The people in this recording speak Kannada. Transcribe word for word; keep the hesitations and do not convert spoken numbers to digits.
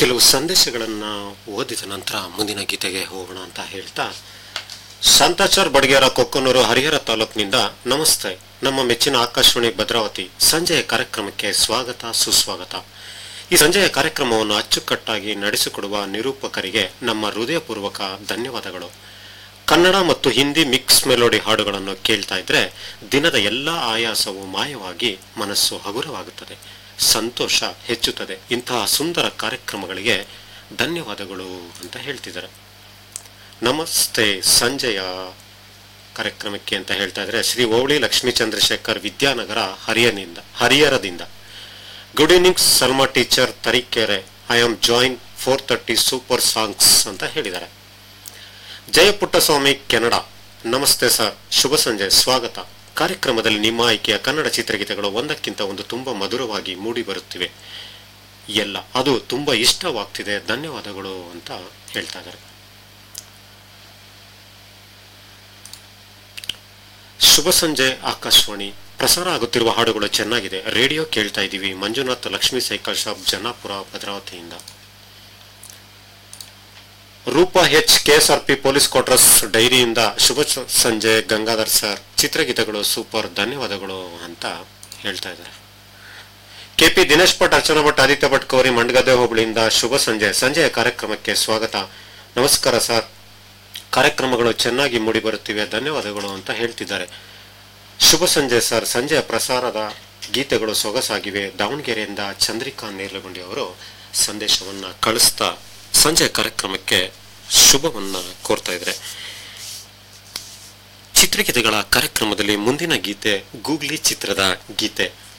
ಕೆಲವು ಸಂದೇಶಗಳನ್ನು ಓದಿದ ನಂತರ ಮುಂದಿನ ಗೀತೆಗೆ ಹೋಗೋಣ ಅಂತ ಹೇಳ್ತಾ, ಶಾಂತಾಚಾರ್ ಬಡಗೇರ ಕೊಕ್ಕನೂರು ಹರಿಹರ ತಾಲೂಕಿನಿಂದ ನಮಸ್ತೆ. ನಮ್ಮ ಮೆಚ್ಚಿನ ಆಕಾಶವಾಣಿ ಭದ್ರಾವತಿ ಸಂಜೆಯ ಕಾರ್ಯಕ್ರಮಕ್ಕೆ ಸ್ವಾಗತ ಸುಸ್ವಾಗತ. ಈ ಸಂಜೆಯ ಕಾರ್ಯಕ್ರಮವನ್ನು ಅಚ್ಚುಕಟ್ಟಾಗಿ ನಡೆಸಿಕೊಡುವ ನಿರೂಪಕರಿಗೆ ನಮ್ಮ ಹೃದಯಪೂರ್ವಕ ಧನ್ಯವಾದಗಳು. ಕನ್ನಡ ಮತ್ತು ಹಿಂದಿ ಮಿಕ್ಸ್ ಮೆಲೋಡಿ ಹಾಡುಗಳನ್ನು ಕೇಳ್ತಾ ಇದ್ರೆ ದಿನದ ಎಲ್ಲ ಆಯಾಸವು ಮಾಯವಾಗಿ ಮನಸ್ಸು ಹಗುರವಾಗುತ್ತದೆ, ಸಂತೋಷ ಹೆಚ್ಚುತ್ತದೆ. ಇಂತಹ ಸುಂದರ ಕಾರ್ಯಕ್ರಮಗಳಿಗೆ ಧನ್ಯವಾದಗಳು ಅಂತ ಹೇಳ್ತಿದ್ದಾರೆ. ನಮಸ್ತೆ ಸಂಜೆಯ ಕಾರ್ಯಕ್ರಮಕ್ಕೆ ಅಂತ ಹೇಳ್ತಾ ಇದ್ರೆ Shri ಓವಳಿ Lakshmi Chandrashekhar Vidyanagar ಹರಿಯನಿಂದ ಹರಿಹರದಿಂದ. Good evening Salma teacher Tarikere, I am join four thirty super songs ಅಂತ ಹೇಳಿದ್ದಾರೆ. ಜಯಪುಟ್ಟಸ್ವಾಮಿ ಕೆನಡಾ, ನಮಸ್ತೆ ಸರ್, ಶುಭ ಸಂಜೆ, ಸ್ವಾಗತ. ಕಾರ್ಯಕ್ರಮದಲ್ಲಿ ನಿಮ್ಮ ಆಯ್ಕೆಯ ಕನ್ನಡ ಚಿತ್ರಗೀತೆಗಳು ಒಂದಕ್ಕಿಂತ ಒಂದು ತುಂಬಾ ಮಧುರವಾಗಿ ಮೂಡಿ ಬರುತ್ತಿವೆ ಎಲ್ಲ, ಅದು ತುಂಬಾ ಇಷ್ಟವಾಗ್ತಿದೆ, ಧನ್ಯವಾದಗಳು ಅಂತ ಹೇಳ್ತಾ ಇದ್ದಾರೆ. ಶುಭ ಸಂಜೆ ಆಕಾಶವಾಣಿ, ಪ್ರಸಾರ ಆಗುತ್ತಿರುವ ಹಾಡುಗಳು ಚೆನ್ನಾಗಿದೆ, ರೇಡಿಯೋ ಕೇಳ್ತಾ ಇದ್ದೀವಿ. ಮಂಜುನಾಥ್ ಲಕ್ಷ್ಮೀ ಸೈಕಲ್ ಶಾಪ್ ಜನಾಪುರ ಭದ್ರಾವತಿಯಿಂದ. Roopa H KSRP police quarters ಡೈರಿಯಿಂದ ಶುಭ ಸಂಜೆ ಗಂಗಾಧರ್ ಸರ್, ಚಿತ್ರಗೀತೆಗಳು ಸೂಪರ್, ಧನ್ಯವಾದಗಳು ಅಂತ ಹೇಳ್ತಾ ಇದ್ದಾರೆ. ಕೆಪಿ ದಿನೇಶ್ ಭಟ್, ಅರ್ಚನಾ ಭಟ್, ಆದಿತ್ಯ ಭಟ್ ಕೌರಿ ಮಂಡಗದ್ದೆ ಹೋಬಳಿಯಿಂದ ಶುಭ ಸಂಜೆ, ಸಂಜೆಯ ಕಾರ್ಯಕ್ರಮಕ್ಕೆ ಸ್ವಾಗತ. ನಮಸ್ಕಾರ ಸರ್, ಕಾರ್ಯಕ್ರಮಗಳು ಚೆನ್ನಾಗಿ ಮೂಡಿ ಬರುತ್ತಿವೆ, ಧನ್ಯವಾದಗಳು ಅಂತ ಹೇಳ್ತಿದ್ದಾರೆ. ಶುಭ ಸಂಜೆ ಸರ್, ಸಂಜೆಯ ಪ್ರಸಾರದ ಗೀತೆಗಳು ಸೊಗಸಾಗಿವೆ. ದಾವಣಗೆರೆಯಿಂದ ಚಂದ್ರಿಕಾ ನೇರ್ಲಗುಂಡಿ ಅವರು ಸಂದೇಶವನ್ನ ಕಳಿಸ್ತಾ ಸಂಜೆಯ ಕಾರ್ಯಕ್ರಮಕ್ಕೆ ಶುಭವನ್ನ ಕೋರ್ತಾ ಇದ್ದಾರೆ. ಚಿತ್ರಗೀತೆಗಳ ಕಾರ್ಯಕ್ರಮದಲ್ಲಿ ಮುಂದಿನ ಗೀತೆ ಗೂಗ್ಲಿ ಚಿತ್ರದ ಗೀತೆ.